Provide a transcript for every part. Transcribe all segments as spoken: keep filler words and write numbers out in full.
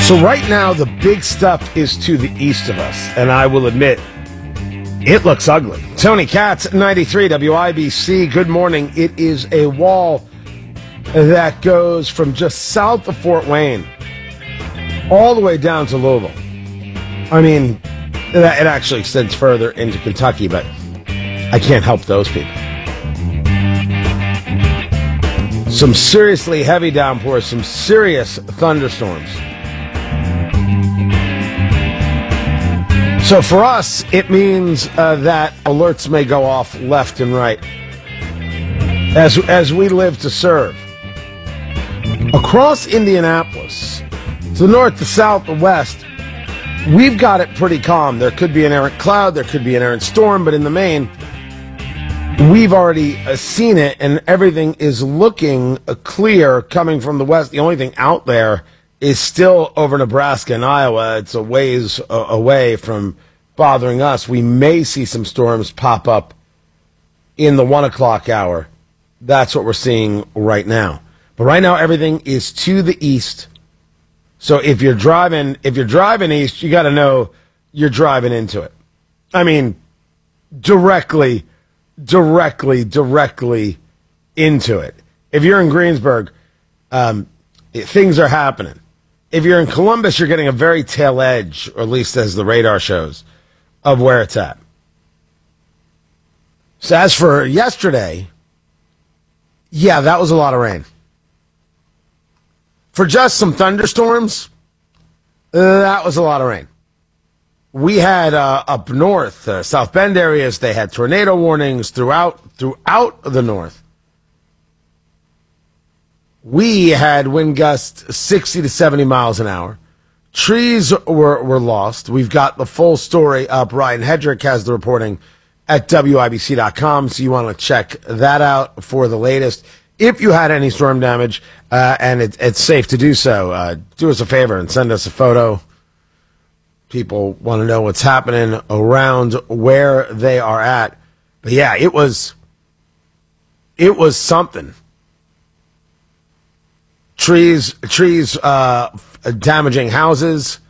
So right now, the big stuff is to the east of us, and I will admit, it looks ugly. Tony Katz, ninety-three W I B C. Good morning. It is a wall that goes from just south of Fort Wayne all the way down to Louisville. I mean, it actually extends further into Kentucky, but I can't help those people. Some seriously heavy downpours, some serious thunderstorms. So for us, it means uh, that alerts may go off left and right as, as we live to serve. Across Indianapolis, to the north, the south, the west, we've got it pretty calm. There could be an errant cloud, there could be an errant storm, but in the main, we've already uh, seen it, and everything is looking uh, clear coming from the west. The only thing out there is still over Nebraska and Iowa. It's a ways uh, away from bothering us. We may see some storms pop up in the one o'clock hour. That's what we're seeing right now. But right now, everything is to the east. So if you're driving, if you're driving east, you got to know you're driving into it. I mean, directly, directly, directly into it. If you're in Greensburg, um, things are happening. If you're in Columbus, you're getting a very tail edge, or at least as the radar shows, of where it's at. So as for yesterday, yeah, that was a lot of rain. For just some thunderstorms, uh, that was a lot of rain. We had uh, up north, uh, South Bend areas, they had tornado warnings throughout throughout the north. We had wind gusts sixty to seventy miles an hour. Trees were, were lost. We've got the full story up. Ryan Hedrick has the reporting at W I B C dot com, so you want to check that out for the latest. If you had any storm damage, uh, and it, it's safe to do so, uh, do us a favor and send us a photo. People want to know what's happening around where they are at. But yeah, it was, it was something. Trees, trees, uh, damaging houses.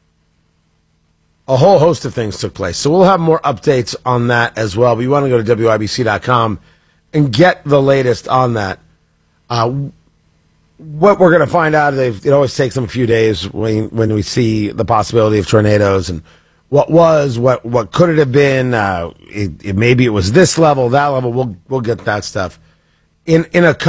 A whole host of things took place. So we'll have more updates on that as well. But you want to go to W I B C dot com and get the latest on that. Uh, what we're going to find out, it always takes them a few days when when we see the possibility of tornadoes and what was, what what could it have been. Uh, it, it, maybe it was this level, that level. We'll we'll get that stuff in in a